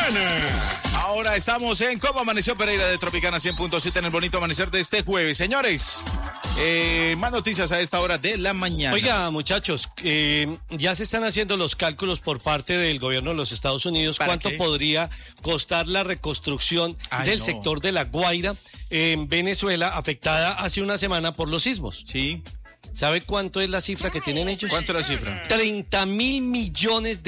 Ahora estamos en Cómo Amaneció Pereira de Tropicana 100.7 en el bonito amanecer de este jueves. Señores, más noticias a esta hora de la mañana. Oiga, muchachos, ya se están haciendo los cálculos por parte del gobierno de los Estados Unidos. ¿Cuánto podría costar la reconstrucción del sector de La Guaira en Venezuela, afectada hace una semana por los sismos? Sí. ¿Sabe cuánto es la cifra que tienen ellos? ¿Cuánto es la cifra? $30,000 millones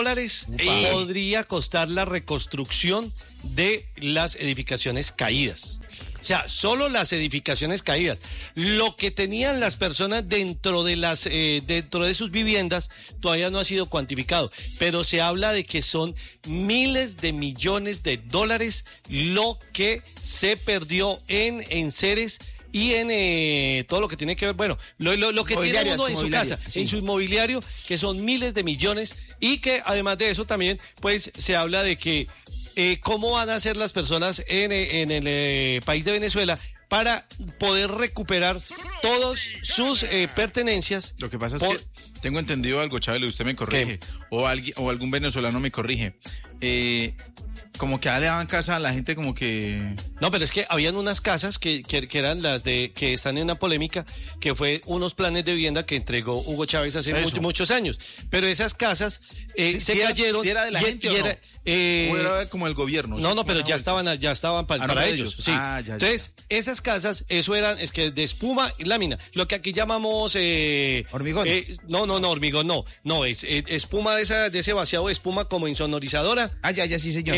podría costar la reconstrucción de las edificaciones caídas. O sea, solo las edificaciones caídas. Lo que tenían las personas dentro de sus viviendas todavía no ha sido cuantificado, pero se habla de que son miles de millones de dólares lo que se perdió en enseres y en todo lo que tiene que ver, bueno, lo que tiene uno en su casa, sí, en su inmobiliario, que son miles de millones, y que además de eso también, pues, se habla de que cómo van a hacer las personas en el país de Venezuela para poder recuperar todas sus pertenencias. Lo que pasa es que tengo entendido algo, Chávez, usted me corrige, o algún venezolano me corrige. Como que le daban casa a la gente como que... No, pero es que habían unas casas que eran las que están en una polémica, que fue unos planes de vivienda que entregó Hugo Chávez hace muchos años. Pero esas casas se cayeron... ¿Sí era de la gente o no? ¿O era como el gobierno? No, pero ya estaban para ellos. Sí. Entonces, esas casas, es que de espuma y lámina, lo que aquí llamamos... hormigón. No, hormigón no, es espuma de ese vaciado de espuma como insonorizadora. Ya, sí, señor.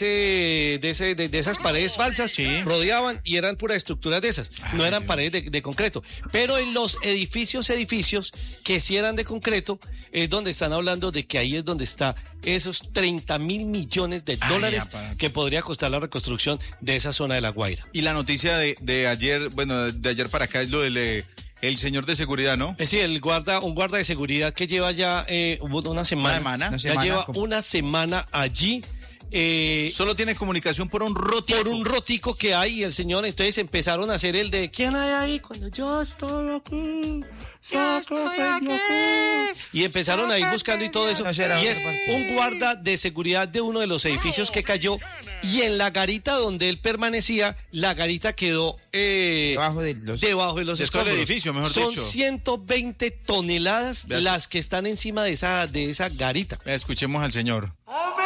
De esas paredes falsas, rodeaban y eran puras estructuras de esas, no eran paredes de concreto. Pero en los edificios que sí eran de concreto, es donde están hablando de que ahí es donde está esos $30,000 millones de dólares que podría costar la reconstrucción de esa zona de La Guaira. Y la noticia de ayer, de ayer para acá es lo del... el señor de seguridad, ¿no? Sí, un guarda de seguridad que lleva ya una semana. Lleva una semana allí. Solo tiene comunicación por un rotico. Por un rotico que hay, y el señor, entonces empezaron a hacer el de ¿quién hay ahí? Cuando yo estoy aquí. Y empezaron a ir buscando y todo eso. Y es un guarda de seguridad de uno de los edificios que cayó. Y en la garita donde él permanecía, la garita quedó debajo de los escombros. Del edificio, mejor dicho. Son 120 toneladas las que están encima de esa garita. Escuchemos al señor.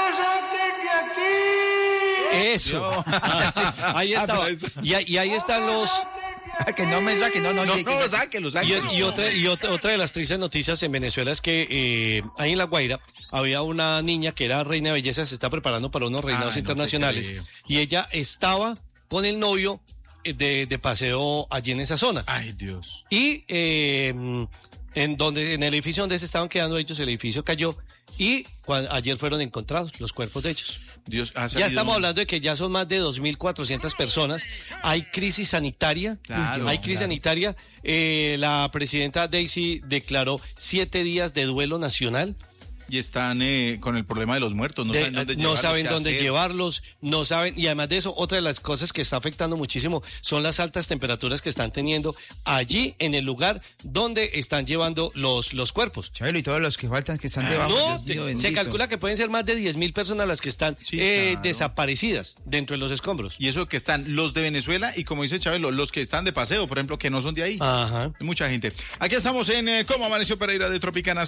Eso. Ahí estaba. Y ahí están los... Que no me saque, no, sáquelo. Y otra de las tristes noticias en Venezuela es que ahí en La Guaira había una niña que era reina de belleza, se está preparando para unos reinados internacionales, y ella estaba con el novio de paseo allí en esa zona. Ay, Dios. Y en el edificio donde se estaban quedando ellos, el edificio cayó. Y ayer fueron encontrados los cuerpos de ellos. Ya estamos hablando de que ya son más de 2.400 personas. Hay crisis sanitaria. Sanitaria. La presidenta Daisy declaró 7 días de duelo nacional. Y están con el problema de los muertos, no saben dónde llevarlos, no saben, y además de eso, otra de las cosas que está afectando muchísimo son las altas temperaturas que están teniendo allí en el lugar donde están llevando los cuerpos. Chabelo, y todos los que faltan que están debajo. Se calcula que pueden ser más de 10.000 personas las que están desaparecidas dentro de los escombros. Y eso que están los de Venezuela y, como dice Chabelo, los que están de paseo, por ejemplo, que no son de ahí. Ajá. Mucha gente. Aquí estamos en Cómo Amaneció Pereira de Tropicana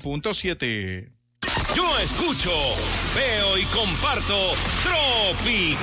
100.7. Yo escucho, veo y comparto Tropi.